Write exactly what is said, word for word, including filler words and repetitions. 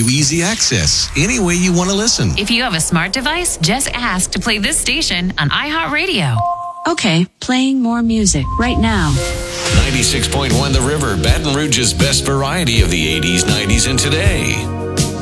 you easy access any way you want to listen. If you have a smart device, just ask to play this station on iHeartRadio. Okay, playing more music right now. ninety-six point one The River, Baton Rouge's best variety of the eighties, nineties, and today.